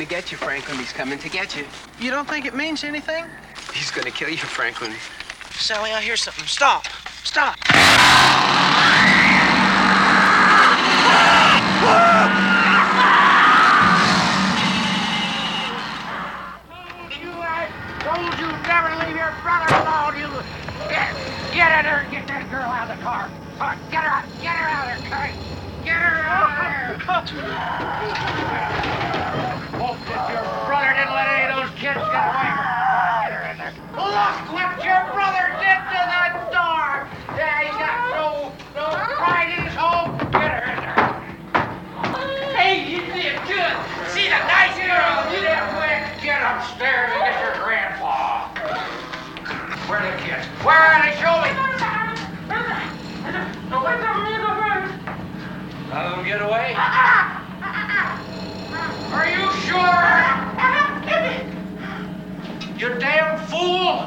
get you, Franklin. He's coming to get you. You don't think it means anything? He's gonna kill you, Franklin. Sally, I hear something. Stop. Stop. Told you never to leave your brother alone. You get in there and get that girl out of the car. Get her out of there, Kurt. Get her out of there. Hope that your brother didn't let any of those kids get away. Get her in there. Look what your brother did to that door. Yeah, he got no pride in his home. Get her in there. Hey, you did good. See the nice girl. You did quick. Get upstairs and get your grandpa. Where are the kids? Where are they? Show me. Let them get away? Are you sure? You damn fool!